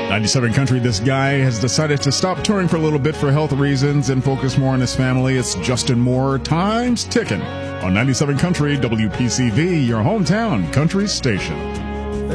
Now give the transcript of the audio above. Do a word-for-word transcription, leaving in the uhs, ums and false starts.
ninety-seven Country, this guy has decided to stop touring for a little bit for health reasons and focus more on his family. It's Justin Moore. Time's ticking on ninety-seven Country, W P C V, your hometown country station.